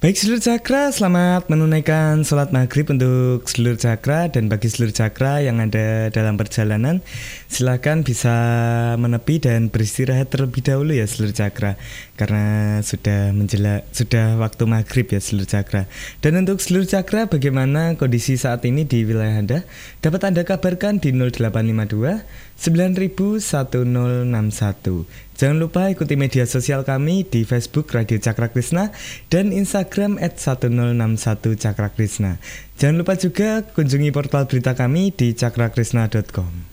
Baik seluruh cakra, selamat menunaikan sholat maghrib untuk seluruh cakra. Dan bagi seluruh cakra yang ada dalam perjalanan, silakan bisa menepi dan beristirahat terlebih dahulu ya seluruh cakra, karena sudah waktu maghrib ya seluruh cakra. Dan untuk seluruh cakra, bagaimana kondisi saat ini di wilayah Anda? Dapat Anda kabarkan di 0852 901061. Jangan lupa ikuti media sosial kami di Facebook Radio Cakra Krishna dan Instagram @1061 Cakra Krishna. Jangan lupa juga kunjungi portal berita kami di cakrakrishna.com.